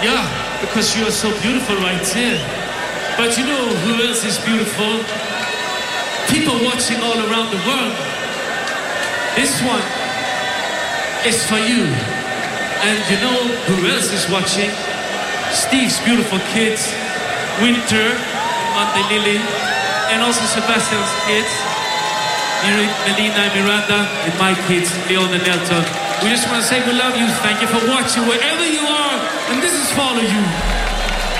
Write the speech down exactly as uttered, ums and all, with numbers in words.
Yeah, because you are so beautiful right there. But you know who else is beautiful? People watching all around the world. This one is for you. And you know who else is watching? Steve's beautiful kids, Winter, Monte Lily, and also Sebastian's kids, Melina and Miranda, and my kids, Leon and Nelton. We just want to say we love you. Thank you for watching wherever you are. And this is for all of you.